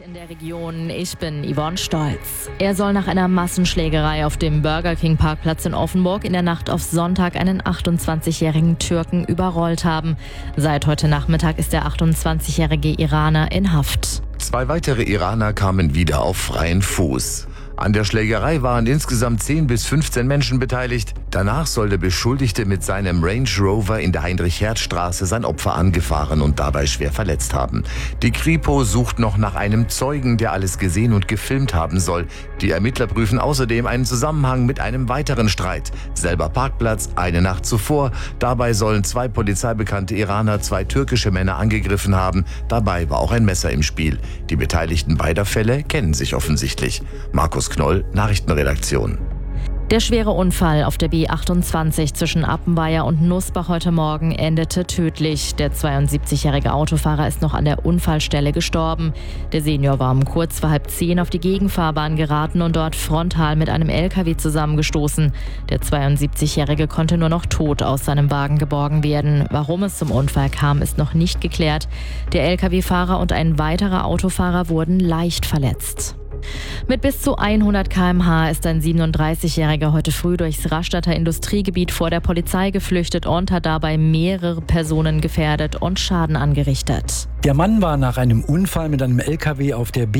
In der Region. Ich bin Yvonne Stolz. Er soll nach einer Massenschlägerei auf dem Burger King Parkplatz in Offenburg in der Nacht auf Sonntag einen 28-jährigen Türken überrollt haben. Seit heute Nachmittag ist der 28-jährige Iraner in Haft. 2 weitere Iraner kamen wieder auf freien Fuß. An der Schlägerei waren insgesamt 10 bis 15 Menschen beteiligt. Danach soll der Beschuldigte mit seinem Range Rover in der Heinrich-Hertz-Straße sein Opfer angefahren und dabei schwer verletzt haben. Die Kripo sucht noch nach einem Zeugen, der alles gesehen und gefilmt haben soll. Die Ermittler prüfen außerdem einen Zusammenhang mit einem weiteren Streit. Selber Parkplatz, eine Nacht zuvor. Dabei sollen 2 polizeibekannte Iraner 2 türkische Männer angegriffen haben. Dabei war auch ein Messer im Spiel. Die Beteiligten beider Fälle kennen sich offensichtlich. Markus Knoll, Nachrichtenredaktion. Der schwere Unfall auf der B28 zwischen Appenweier und Nussbach heute Morgen endete tödlich. Der 72-jährige Autofahrer ist noch an der Unfallstelle gestorben. Der Senior war um kurz vor 9:30 auf die Gegenfahrbahn geraten und dort frontal mit einem LKW zusammengestoßen. Der 72-jährige konnte nur noch tot aus seinem Wagen geborgen werden. Warum es zum Unfall kam, ist noch nicht geklärt. Der LKW-Fahrer und ein weiterer Autofahrer wurden leicht verletzt. Mit bis zu 100 km/h ist ein 37-Jähriger heute früh durchs Rastatter Industriegebiet vor der Polizei geflüchtet und hat dabei mehrere Personen gefährdet und Schaden angerichtet. Der Mann war nach einem Unfall mit einem LKW auf der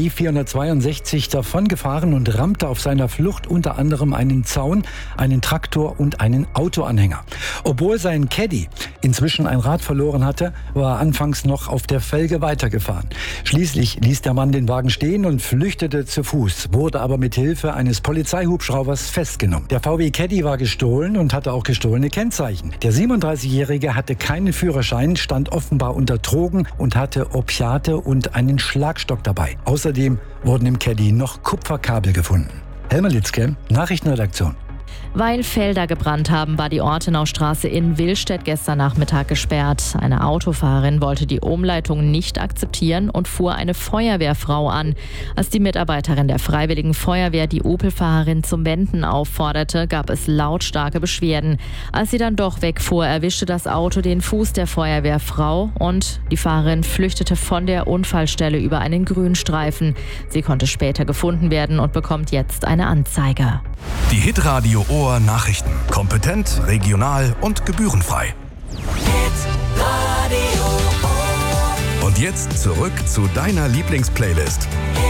B462 davongefahren und rammte auf seiner Flucht unter anderem einen Zaun, einen Traktor und einen Autoanhänger. Obwohl sein Caddy inzwischen ein Rad verloren hatte, war er anfangs noch auf der Felge weitergefahren. Schließlich ließ der Mann den Wagen stehen und flüchtete zu Fuß, wurde aber mit Hilfe eines Polizeihubschraubers festgenommen. Der VW Caddy war gestohlen und hatte auch gestohlene Kennzeichen. Der 37-Jährige hatte keinen Führerschein, stand offenbar unter Drogen und hatte Opiate und einen Schlagstock dabei. Außerdem wurden im Caddy noch Kupferkabel gefunden. Helmer Litzke, Nachrichtenredaktion. Weil Felder gebrannt haben, war die Ortenaustraße in Willstedt gestern Nachmittag gesperrt. Eine Autofahrerin wollte die Umleitung nicht akzeptieren und fuhr eine Feuerwehrfrau an. Als die Mitarbeiterin der Freiwilligen Feuerwehr die Opel-Fahrerin zum Wenden aufforderte, gab es lautstarke Beschwerden. Als sie dann doch wegfuhr, erwischte das Auto den Fuß der Feuerwehrfrau und die Fahrerin flüchtete von der Unfallstelle über einen Grünstreifen. Sie konnte später gefunden werden und bekommt jetzt eine Anzeige. Die Hitradio Ohr Nachrichten. Kompetent, regional und gebührenfrei. Hitradio Ohr. Und jetzt zurück zu deiner Lieblingsplaylist.